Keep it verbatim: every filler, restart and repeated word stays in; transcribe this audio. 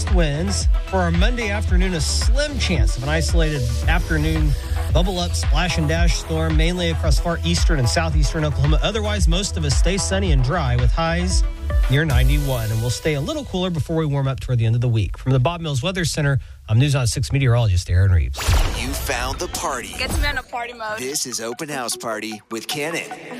east winds. For our Monday afternoon, a slim chance of an isolated afternoon bubble up splash and dash storm, mainly across far eastern and southeastern Oklahoma. Otherwise, most of us stay sunny and dry with highs near ninety-one, and we'll stay a little cooler before we warm up toward the end of the week. From the Bob Mills Weather Center, I'm News on six meteorologist Aaron Reeves. You found the party. Gets me in a party mode. This is Open House Party with Cannon.